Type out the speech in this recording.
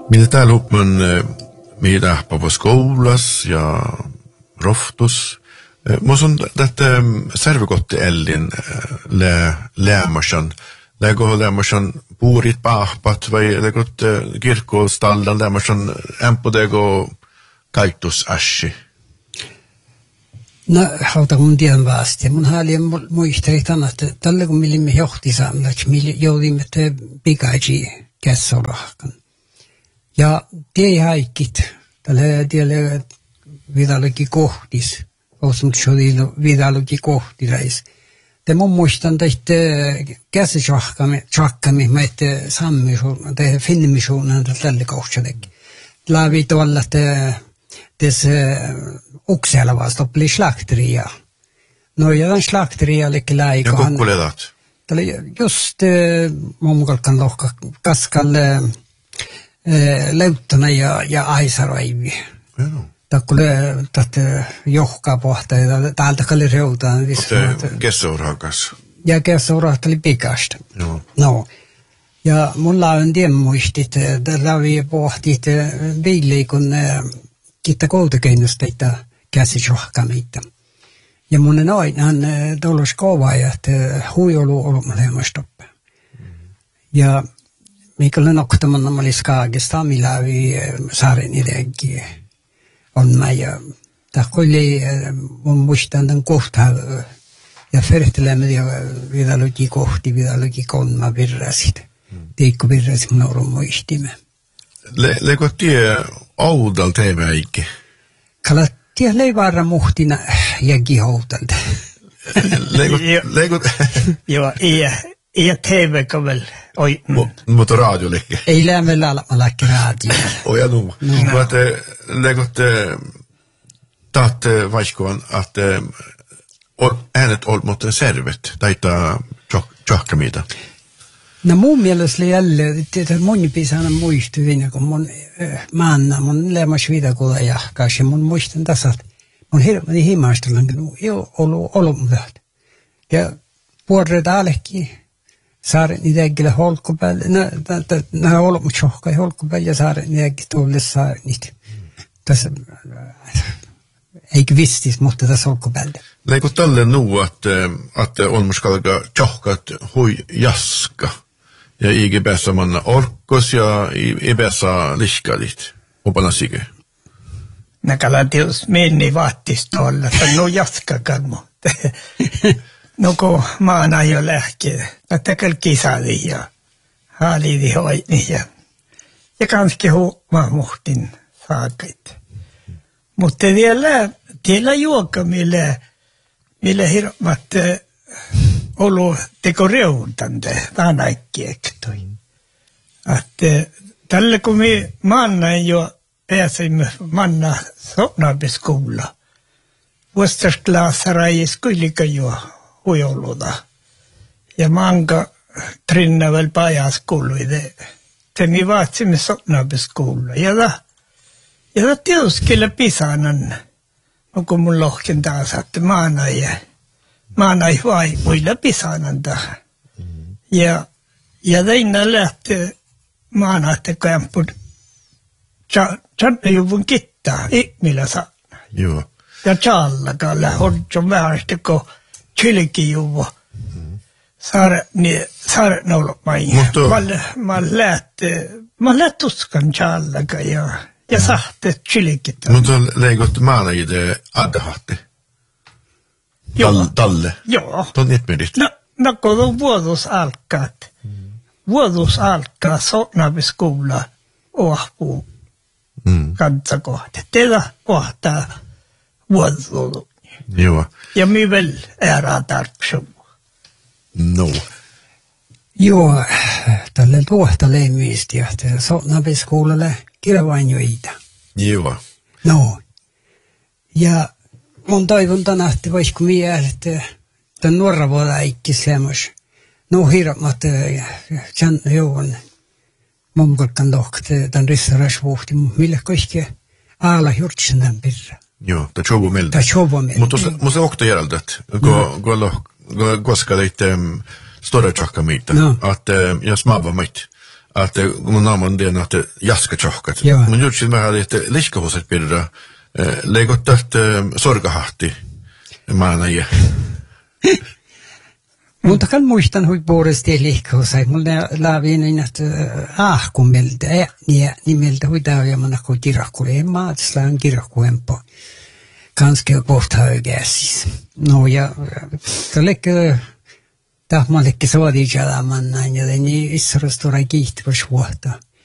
Mitä täällä on mitä på skolas ja roftus. Mun on tätä servikotti ellin lämmarsan. Lämmarsan puurit pahpat vai lägot kirkkostaldan lämmarsan ämpodego kaiktus ashi. No, hauta mun tiedän vasti. Mun haalien muisteri tänä, että tällä kun millimme johti saamalla, että millä joudimme pikaisi kässorahkan. Ja tie haikit, tällä tiellä vidallekin kohtis, osmuksuudilla vidallekin kohtirais. Te mun muistan, että kässorahkamme, että sammisuun, että finnimisuun, tällä kohtsellekin. Laavi tuolla, että tässä Uksella vasta oli slakteria. No ja den slakteria oli läikö. Ja kokkuledat? Tämä just mumkalkan lohka kaskalle leuttana ja aisaraivi. Tämä johkaa pohtaa ja täältä kalli reutaan. Kessourakas. Ja kessourakas oli pikasta. No. Ja mulla on muistit, että ravi pohtit viilei kun kiittää koulutukeinnosteita käsisohkameita. Ja mun aina tullut kovaa, että huijolu on ollut molemmastoppe. Ja mikä olen oktamana, mä olin skaagista, millä saaren ideegi on mä. Ja tämä oli mun muistan tämän kohtaa ja förtelämme ja vidaluki kohti, vidaluki kolma virrasit. Teikko virrasit mun orun muistimme. Leikko tie Oudal TV-ikki? Kalattia leivarra muhtina ja gihoutalta. Leikot? Joo, ei TV-kavel. Mutta radiolekki? Ei lämmellä alamalakki radio. Oja nu. Mutta leikot taatte vaikkoon, että äänet on mutta servet, taita tjohkamiita. No mun mielestä jälleen, että moni pisana muistuvina, kun mun mun lämmäs vidakulla jahkaas, ja mun muistan tässä, että mun hirveän himaistelen, kun ei ollut muuta. Ja puolreita alekin, saaren ideegille holkkupäälle, nämä ollut mut sohkai holkkupäälle, ja saaren ideegille tuolle saaren niitä. Tässä, eikä vistis, mutta tässä holkkupäälle. Leikko tälle nu, että on muskalka tjohkat hui jaska. Ja ikke bäsa manna orkos ja i bäsa liskalit. Opana sige. Näkälä tius minni vaattistolla, että no jaskakaan. No kun maana jo lähkee, että kisali ja haalidi hoini ja kanske mä muhtin saakait. Mutta vielä juoka, millä hirmat ollut teko reutante, tämä äkkiäktoi. Että tällä kun me maanna jo pääsimme manna sopnaapiskolla, vuostasklaasara ei skuilika jo huijoluda. Ja maanka trinnavel pajaskouluide. Te me vaatsimme sopnaapiskolla. Ja tietysti pisanan, kun mun lohken taas, että maana ei vai muilla pisananta. Ja teina lähti maana, että kämpun juvun kittaa, millä saa. Joo. Ja tjallakalla, hodjon vähän sitten, kun kylkijuvu. Saare noulu mai. Mä lähti uskan tjallaka ja sahte kylkitä. Mutta leikot maana ide adahatti. Talle. Joo. Tuon etmedit. No kun vuodus alkaa sopnaapiskoula ohpuu kansakohti. Tätä kohtaa vuodus. Joo. Ja me väl ära tarpsumua. No. Joo, tälle tuohta leimmiisti, että sopnaapiskoulalle kirvainjoita. Joo. No. Ja mun toivon tänä, että voisiko minä, että tämän nuorra vuoda ikkis lämmös. No hirmat, joon mumkalkan lohkat, tämän ristarasvuhti, millä kaikki aala hjortsen tämän pirra. Joo, det tjovo melda. Det tjovo melda. Mutta se också järjeldet, koska teitte större tjocka mitta, att jag smabbar mitt, att mun namn det att jaska tjohkat. Joo. Men just mä hade ett liskahuset pidra. Legot att sorgahatti. Maana ja. Mutta kan muistan hui puolesti liikkuusai. Mulla laaviin niin, että kun meiltä nimeltä hui täyjämänä kuin kirahkulle. En maatslaan kirahkuempo. Kanske pohtaa ögäsis. No ja tällekö tahmallekin suodijalaman näin. Ja niin issorostora kiihtyvä suhta.